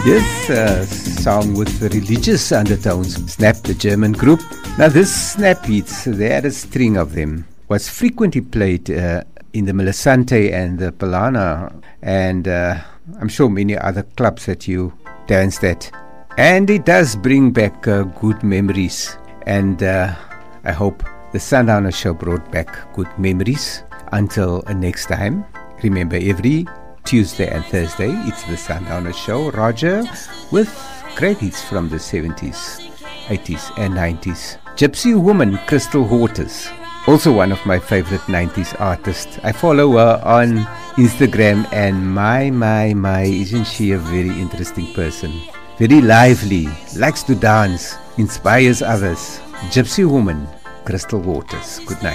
This song with the religious undertones, Snap, the German group. Now this Snap hits, they had a string of them, was frequently played in the Melisante and the Palana, and I'm sure many other clubs that you danced at. And it does bring back good memories, and I hope the Sundowner Show brought back good memories. Until next time, remember every Tuesday and Thursday, it's the Sundowner Show. Roger with great hits from the 70s, 80s and 90s. Gypsy Woman, Crystal Waters, also one of my favorite 90s artists. I follow her on Instagram, and my, isn't she a very interesting person? Very lively, likes to dance, inspires others. Gypsy Woman, Crystal Waters. Good night.